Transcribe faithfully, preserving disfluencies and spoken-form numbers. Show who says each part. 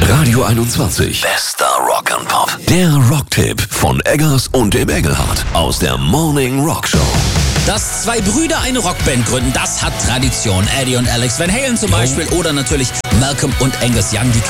Speaker 1: Radio einundzwanzig. Bester Rock and Pop. Der Rocktipp von Eggers und dem Engelhardt aus der Morning Rock Show.
Speaker 2: Dass zwei Brüder eine Rockband gründen, das hat Tradition. Eddie und Alex Van Halen zum Beispiel oder natürlich Malcolm und Angus Young, die